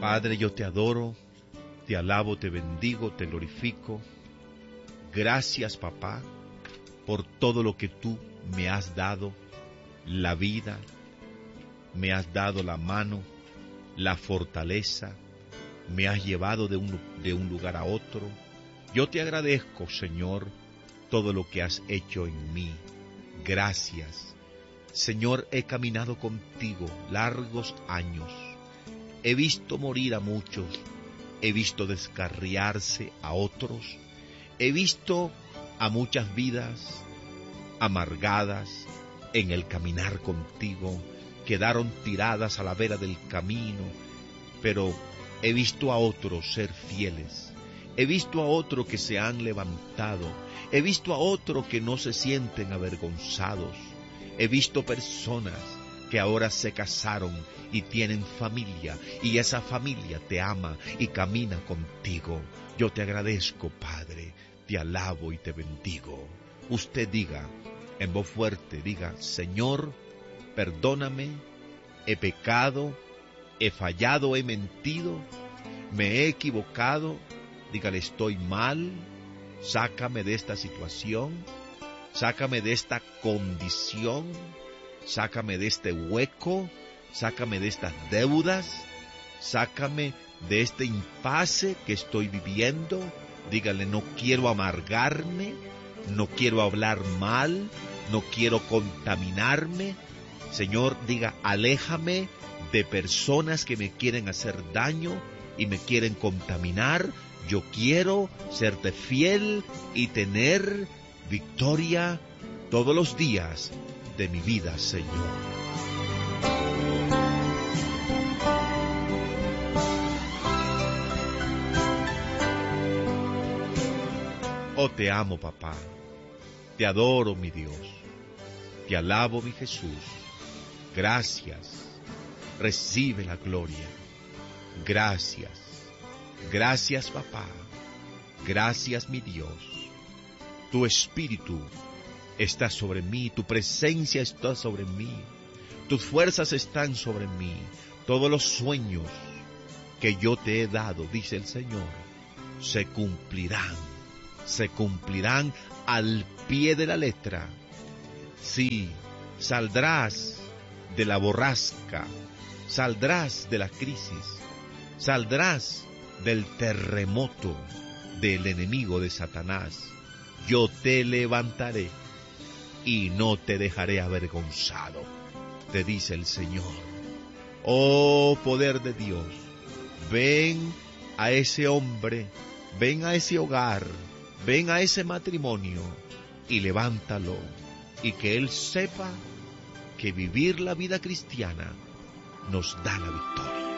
Padre, yo te adoro, te alabo, te bendigo, te glorifico. Gracias, papá, por todo lo que tú me has dado, la vida, me has dado la mano, la fortaleza, me has llevado de un lugar a otro. Yo te agradezco, Señor, todo lo que has hecho en mí. Gracias. Señor, he caminado contigo largos años. He visto morir a muchos, he visto descarriarse a otros, he visto a muchas vidas amargadas en el caminar contigo, quedaron tiradas a la vera del camino, pero he visto a otros ser fieles, he visto a otros que se han levantado, he visto a otros que no se sienten avergonzados, he visto personas que ahora se casaron y tienen familia, y esa familia te ama y camina contigo. Yo te agradezco, Padre, te alabo y te bendigo. Usted diga, en voz fuerte, diga, Señor, perdóname, he pecado, he fallado, he mentido, me he equivocado, dígale, estoy mal, sácame de esta situación, sácame de esta condición, sácame de este hueco, sácame de estas deudas, sácame de este impasse que estoy viviendo. Dígale, no quiero amargarme, no quiero hablar mal, no quiero contaminarme. Señor, diga, aléjame de personas que me quieren hacer daño y me quieren contaminar. Yo quiero serte fiel y tener victoria todos los días de mi vida, Señor. Oh, te amo, papá, te adoro, mi Dios, te alabo, mi Jesús. Gracias, recibe la gloria. Gracias, gracias, papá, gracias, mi Dios. Tu espíritu está sobre mí, tu presencia está sobre mí, tus fuerzas están sobre mí. Todos los sueños que yo te he dado, dice el Señor, se cumplirán al pie de la letra. Sí, saldrás de la borrasca, saldrás de la crisis, saldrás del terremoto del enemigo de Satanás. Yo te levantaré y no te dejaré avergonzado, te dice el Señor. Oh, poder de Dios, ven a ese hombre, ven a ese hogar, ven a ese matrimonio y levántalo, y que él sepa que vivir la vida cristiana nos da la victoria.